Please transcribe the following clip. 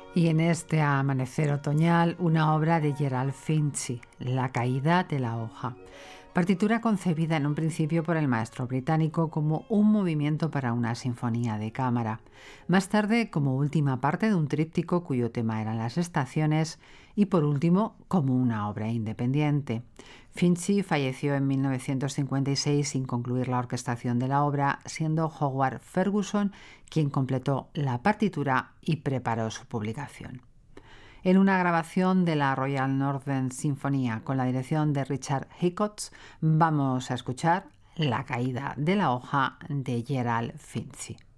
Y en este amanecer otoñal, una obra de Gerald Finchie, La caída de la hoja. Partitura concebida en un principio por el maestro británico como un movimiento para una sinfonía de cámara, más tarde como última parte de un tríptico cuyo tema eran las estaciones y por último como una obra independiente. Finchie falleció en 1956 sin concluir la orquestación de la obra, siendo Howard Ferguson quien completó la partitura y preparó su publicación. En una grabación de la Royal Northern Sinfonía con la dirección de Richard Hickox, vamos a escuchar La caída de la hoja de Gerald Finchie.